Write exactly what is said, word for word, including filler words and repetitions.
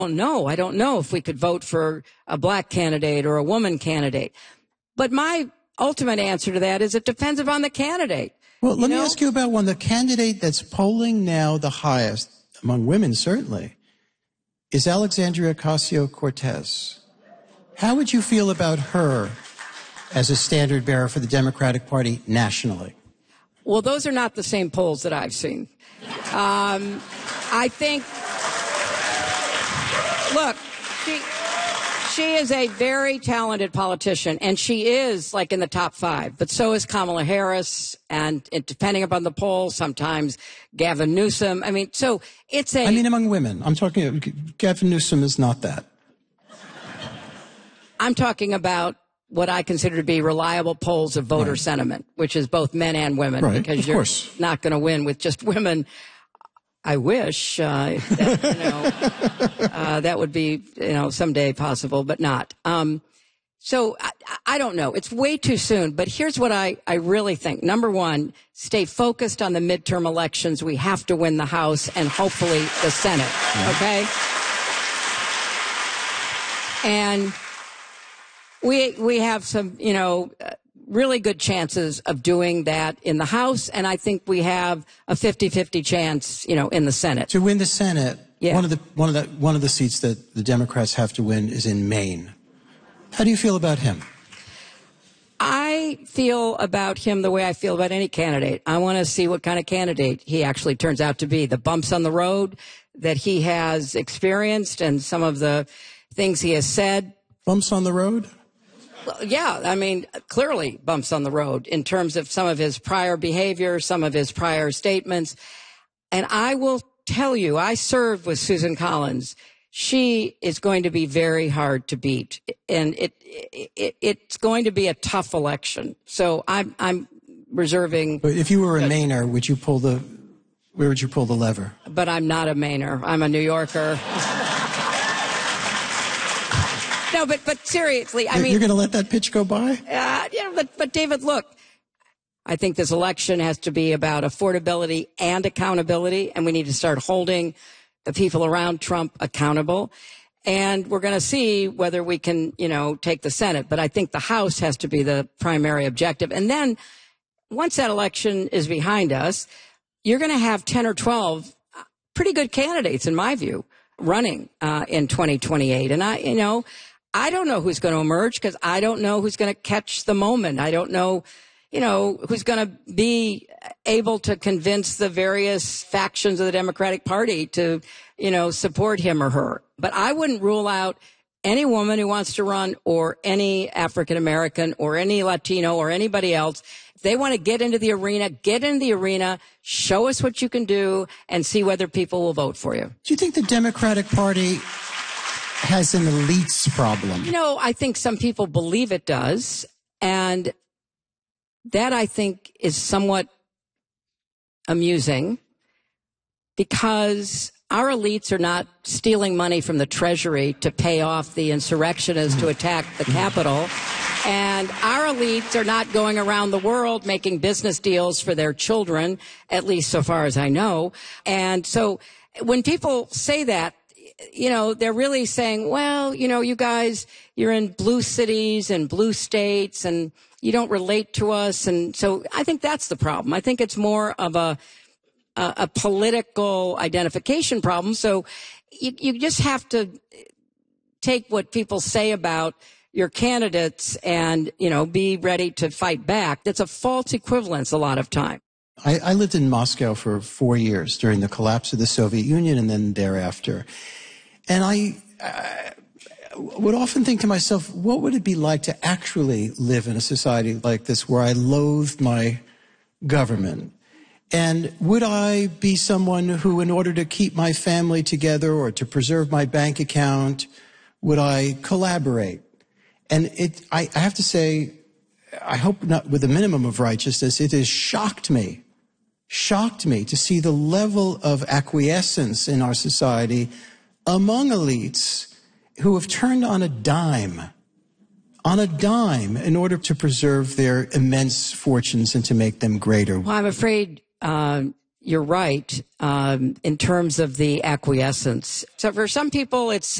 no, I don't know if we could vote for a black candidate or a woman candidate. But my ultimate answer to that is it depends upon the candidate. Well, let you me know? ask you about one. The candidate that's polling now the highest, among women certainly, is Alexandria Ocasio-Cortez. How would you feel about her as a standard bearer for the Democratic Party nationally? Well, those are not the same polls that I've seen. Um, I think, look, she, she is a very talented politician, and she is like in the top five. But so is Kamala Harris, and it, depending upon the poll, sometimes Gavin Newsom. I mean, so it's a... I mean, among women. I'm talking, Gavin Newsom is not that. I'm talking about what I consider to be reliable polls of voter right. sentiment, which is both men and women, right. because of you're course. not going to win with just women. I wish uh, that, you know, uh, that would be, you know, someday possible, but not. Um, so I, I don't know. It's way too soon. But here's what I, I really think. Number one, stay focused on the midterm elections. We have to win the House and hopefully the Senate. Yeah. Okay? And we we have some, you know, uh, really good chances of doing that in the House, and I think we have a fifty-fifty chance, you know, in the Senate. To win the Senate, yeah. one of the one of the one of the seats that the Democrats have to win is in Maine. How do you feel about him? I feel about him the way I feel about any candidate. I want to see what kind of candidate he actually turns out to be. The bumps on the road that he has experienced and some of the things he has said. Bumps on the road? Well, yeah, I mean, clearly bumps on the road in terms of some of his prior behavior, some of his prior statements. And I will tell you, I served with Susan Collins. She is going to be very hard to beat, and it, it it's going to be a tough election. So I'm I'm reserving. But if you were a Mainer, would you pull the where would you pull the lever? But I'm not a Mainer. I'm a New Yorker. No, but but seriously, I mean, you're going to let that pitch go by? Uh, you know, but but David, look, I think this election has to be about affordability and accountability, and we need to start holding the people around Trump accountable. And we're going to see whether we can, you know, take the Senate. But I think the House has to be the primary objective. And then once that election is behind us, you're going to have ten or twelve pretty good candidates, in my view, running uh, in twenty twenty-eight. And I, you know, I don't know who's going to emerge because I don't know who's going to catch the moment. I don't know, you know, who's going to be able to convince the various factions of the Democratic Party to, you know, support him or her. But I wouldn't rule out any woman who wants to run or any African American or any Latino or anybody else. If they want to get into the arena, get in the arena, show us what you can do, and see whether people will vote for you. Do you think the Democratic Party has an elites problem? You know, I think some people believe it does. And that, I think, is somewhat amusing because our elites are not stealing money from the Treasury to pay off the insurrectionists to attack the Capitol. And our elites are not going around the world making business deals for their children, at least so far as I know. And so when people say that, you know, they're really saying, well, you know, you guys, you're in blue cities and blue states and you don't relate to us. And so I think that's the problem. I think it's more of a a, a political identification problem. So you, you just have to take what people say about your candidates and, you know, be ready to fight back. It's a false equivalence a lot of time. I, I lived in Moscow for four years during the collapse of the Soviet Union and then thereafter. And I, I would often think to myself, what would it be like to actually live in a society like this where I loathed my government? And would I be someone who, in order to keep my family together or to preserve my bank account, would I collaborate? And it, I, I have to say, I hope not with a minimum of righteousness, it has shocked me, shocked me to see the level of acquiescence in our society among elites who have turned on a dime, on a dime in order to preserve their immense fortunes and to make them greater. Well, I'm afraid uh, you're right um, in terms of the acquiescence. So for some people, it's